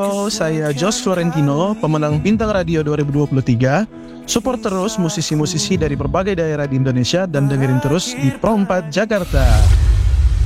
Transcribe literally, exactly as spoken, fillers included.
Halo, saya Jos Florentino, pemenang Bintang Radio dua ribu dua puluh tiga. Support terus musisi-musisi dari berbagai daerah di Indonesia dan dengerin terus di Pro empat Jakarta.